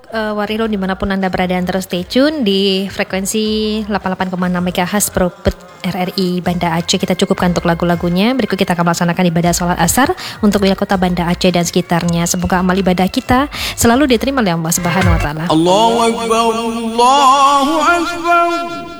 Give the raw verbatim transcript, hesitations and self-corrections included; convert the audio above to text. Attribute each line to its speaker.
Speaker 1: untuk uh, Warilun dimanapun Anda berada, terus stay tune di frekuensi delapan puluh delapan koma enam megahertz Probet R R I Banda Aceh. Kita cukupkan untuk lagu-lagunya. Berikut kita akan melaksanakan ibadah sholat asar untuk wilayah kota Banda Aceh dan sekitarnya. Semoga amal ibadah kita selalu diterima oleh Allah Subhanahu wa taala.
Speaker 2: Allahu Akbar, Allahu Akbar.